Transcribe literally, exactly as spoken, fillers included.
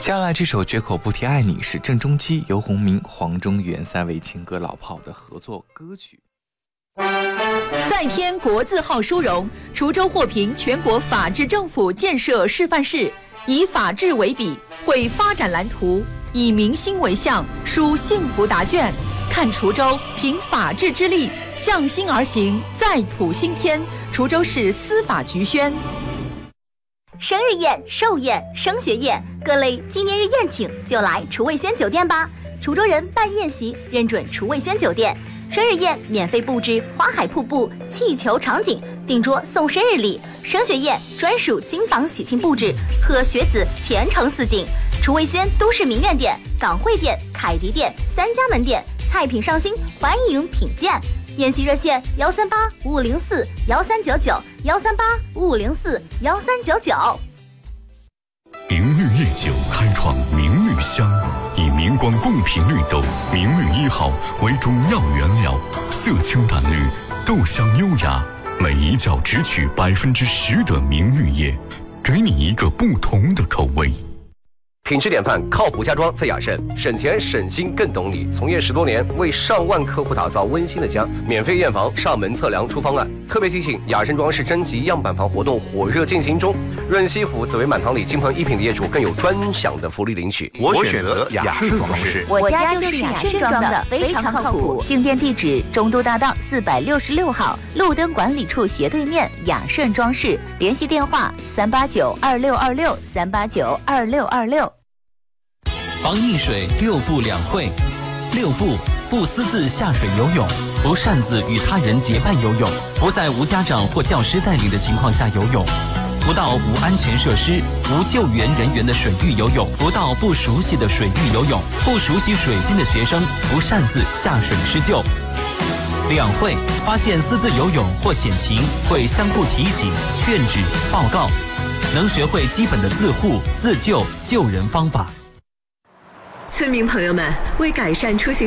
接下来这首《绝口不提爱你》是郑中基、游鸿明、黄中原三位情歌老炮的合作歌曲。 再添国字号殊荣，滁州获评全国法治政府建设示范市，以法治为笔，绘发展蓝图，以民心为向，书幸福答卷。看滁州凭法治之力向心而行，再谱新篇。滁州市司法局宣。 生日宴、寿宴、升学宴，各类纪念日宴请就来楚味轩酒店吧。滁州人办宴席认准楚味轩酒店，生日宴免费布置花海瀑布、气球场景，订桌送生日礼；升学宴专属金榜喜庆布置，贺学子前程似锦。楚味轩都市名苑店、港汇店、凯迪店三家门店，菜品上新，欢迎品鉴。宴席热线幺三八五五零四幺三九九幺三八五五零四幺三九九。 明绿夜酒开创明绿香，以明光贡品绿豆明绿一号为主要原料，色清淡绿，豆香优雅，每一窖只取百分之十的明绿叶，给你一个不同的口味。 品质典范，靠谱家装在雅盛，省钱省心更懂你。从业十多年，为上万客户打造温馨的家，免费验房、上门测量、出方案。特别提醒，雅盛装饰征集样板房活动火热进行中，润西府紫薇满堂里金鹏一品的业主更有专享的福利领取。 我选择雅盛装饰， 我家就是雅盛装的，非常靠谱。进店地址：中都大道四百六十六号，路灯管理处斜对面，雅盛装饰。联系电话：三八九二六二六三八九二六二六。 防溺水六不两会。六不：不私自下水游泳，不擅自与他人结伴游泳，不在无家长或教师带领的情况下游泳，不到无安全设施、无救援人员的水域游泳，不到不熟悉的水域游泳，不熟悉水性的学生不擅自下水施救。两会：发现私自游泳或险情，会相互提醒、劝止、报告，能学会基本的自护、自救、救人方法。 村民朋友们，为改善出行